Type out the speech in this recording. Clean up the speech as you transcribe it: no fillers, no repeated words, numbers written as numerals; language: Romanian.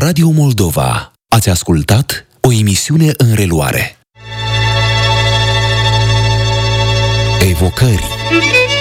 Radio Moldova ați ascultat o emisiune în reluare. Evocări